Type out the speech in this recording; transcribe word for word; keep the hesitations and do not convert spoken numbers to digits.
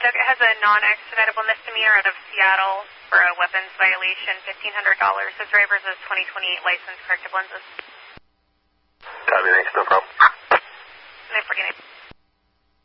took has a non-expeditable misdemeanor out of Seattle for a weapons violation, fifteen hundred dollars. His driver's a twenty twenty-eight license, corrective lenses.